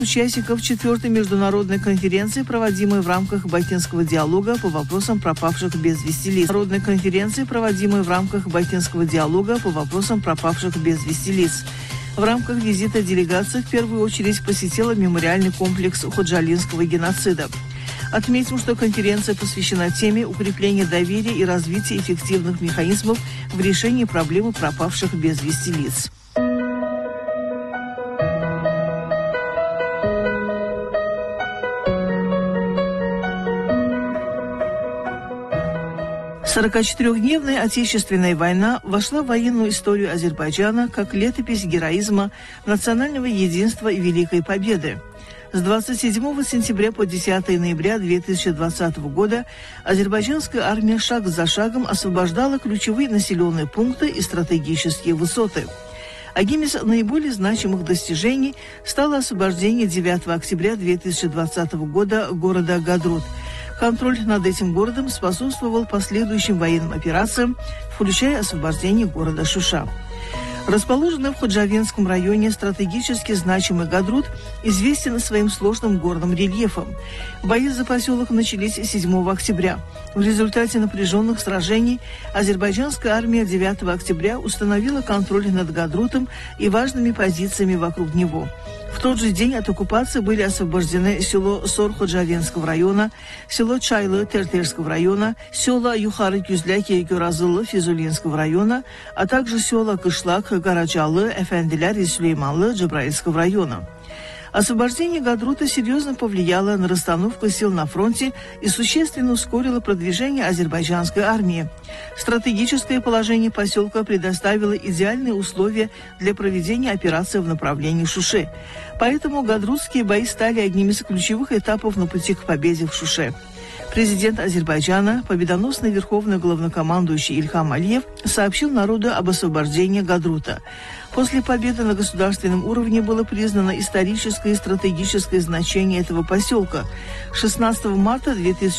Участников 4-й международной конференции, проводимой в рамках Бакинского диалога по вопросам пропавших без вести лиц. Народной конференции, проводимой в рамках Бакинского диалога по вопросам пропавших без вести лиц. В рамках визита делегация в первую очередь посетила мемориальный комплекс Ходжалинского геноцида. Отметим, что конференция посвящена теме укрепления доверия и развития эффективных механизмов в решении проблемы пропавших без вести лиц. 44-дневная Отечественная война вошла в военную историю Азербайджана как летопись героизма, национального единства и Великой Победы. С 27 сентября по 10 ноября 2020 года азербайджанская армия шаг за шагом освобождала ключевые населенные пункты и стратегические высоты. Одним из наиболее значимых достижений стало освобождение 9 октября 2020 года города Гадрут. Контроль над этим городом способствовал последующим военным операциям, включая освобождение города Шуша. Расположенный в Ходжавенском районе стратегически значимый Гадрут известен своим сложным горным рельефом. Бои за поселок начались 7 октября. В результате напряженных сражений азербайджанская армия 9 октября установила контроль над Гадрутом и важными позициями вокруг него. В тот же день от оккупации были освобождены село Сор Ходжавенского района, село Чайлы Тертерского района, села Юхары-Кюзляки Гюразылы Физулинского района, а также села Кышлак, Гарачалы, Эфендиляр и Сулейманлы Джабраильского района. Освобождение Гадрута серьезно повлияло на расстановку сил на фронте и существенно ускорило продвижение азербайджанской армии. Стратегическое положение поселка предоставило идеальные условия для проведения операции в направлении Шуши. Поэтому гадрутские бои стали одним из ключевых этапов на пути к победе в Шуше. Президент Азербайджана, победоносный верховный главнокомандующий Ильхам Алиев, сообщил народу об освобождении Гадрута. После победы на государственном уровне было признано историческое и стратегическое значение этого поселка. 16 марта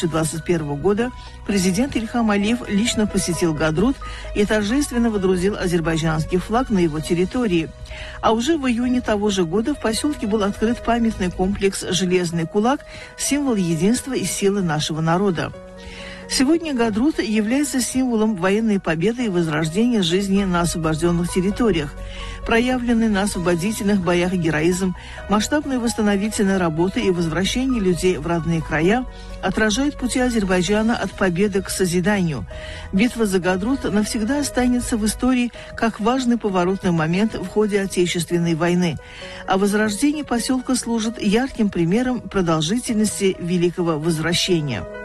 2021 года президент Ильхам Алиев лично посетил Гадрут и торжественно водрузил азербайджанский флаг на его территории. А уже в июне того же года в поселке был открыт памятный комплекс «Железный кулак», символ единства и силы нашего народа. Сегодня Гадрут является символом военной победы и возрождения жизни на освобожденных территориях. Проявленный на освободительных боях героизм, масштабные восстановительные работы и возвращение людей в родные края отражают пути Азербайджана от победы к созиданию. Битва за Гадрут навсегда останется в истории как важный поворотный момент в ходе Отечественной войны. А возрождение поселка служит ярким примером продолжительности Великого Возвращения.